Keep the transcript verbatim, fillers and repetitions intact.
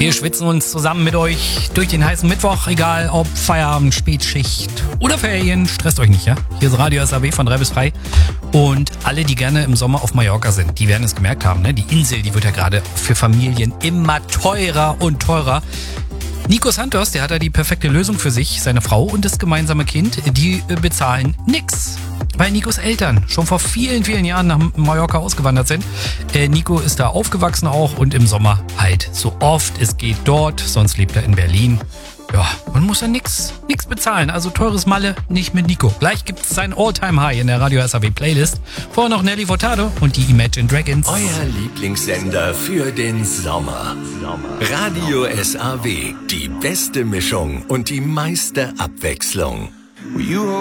Wir schwitzen uns zusammen mit euch durch den heißen Mittwoch, egal ob Feierabend, Spätschicht oder Ferien. Stresst euch nicht, ja? Hier ist Radio S A B von drei bis drei. Und alle, die gerne im Sommer auf Mallorca sind, die werden es gemerkt haben, ne? Die Insel, die wird ja gerade für Familien immer teurer und teurer. Nico Santos, der hat da die perfekte Lösung für sich, seine Frau und das gemeinsame Kind, die bezahlen nix. Weil Nikos Eltern schon vor vielen, vielen Jahren nach Mallorca ausgewandert sind. Äh, Nico ist da aufgewachsen auch und im Sommer halt so oft es geht dort, sonst lebt er in Berlin. Ja, man muss ja nix, nix bezahlen, also teures Malle nicht mit Nico. Gleich gibt's sein All-Time-High in der Radio S A B Playlist. Vorher noch Nelly Furtado und die Imagine Dragons. Euer Lieblingssender für den Sommer. Radio S A W, die beste Mischung und die meiste Abwechslung.